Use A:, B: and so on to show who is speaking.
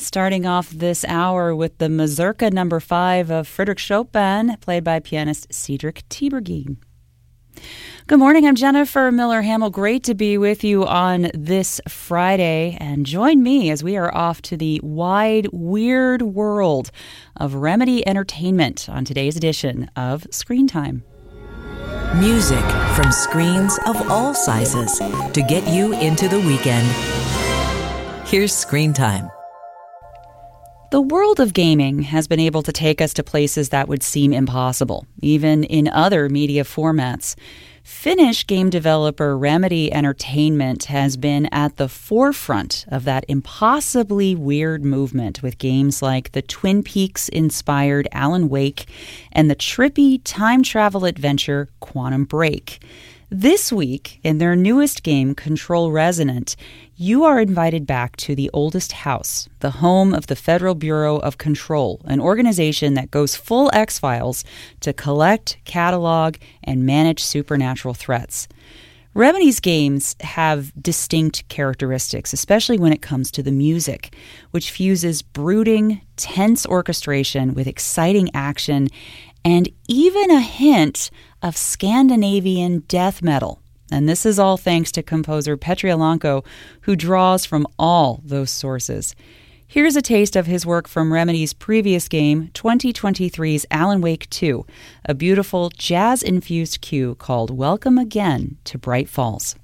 A: Starting off this hour with the Mazurka No. 5 of Frédéric Chopin, played by pianist Cédric Tiberghien. Good morning, I'm Jennifer Miller-Hamill. Great to be with you on this Friday. And join me as we are off to the wide, weird world of Remedy Entertainment on today's edition of Screen Time.
B: Music from screens of all sizes to get you into the weekend. Here's Screen Time.
A: The world of gaming has been able to take us to places that would seem impossible, even in other media formats. Finnish game developer Remedy Entertainment has been at the forefront of that impossibly weird movement with games like the Twin Peaks-inspired Alan Wake and the trippy time travel adventure Quantum Break. This week, in their newest game, Control Resonant, you are invited back to the oldest house, the home of the Federal Bureau of Control, an organization that goes full X-Files to collect, catalog, and manage supernatural threats. Remedy's games have distinct characteristics, especially when it comes to the music, which fuses brooding, tense orchestration with exciting action and even a hint of Scandinavian death metal. And this is all thanks to composer Petri Alanko, who draws from all those sources. Here's a taste of his work from Remedy's previous game, 2023's Alan Wake 2, a beautiful jazz-infused cue called Welcome Again to Bright Falls.